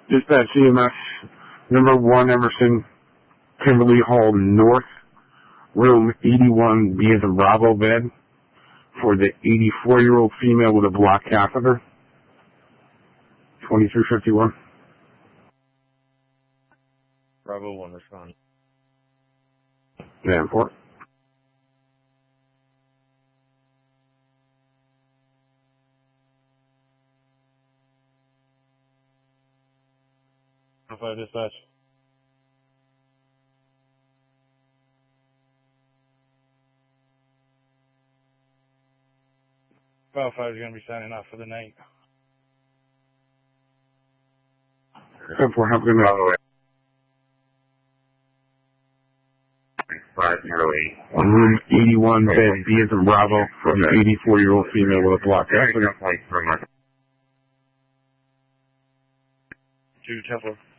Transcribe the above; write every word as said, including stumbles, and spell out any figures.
Dispatch E M S, number one Emerson, Kimberly Hall North, room eighty-one, B as in Bravo bed, for the eighty-four-year-old female with a block catheter. twenty-three fifty-one. Bravo one, respond. Yeah, four. Five dispatch. Bravo five is going to be signing off for the night. ten four, have a good night. five zero eight. Room eighty-one, bed B as in Bravo, for an eighty-four-year-old female with a block catheter. Two Temple.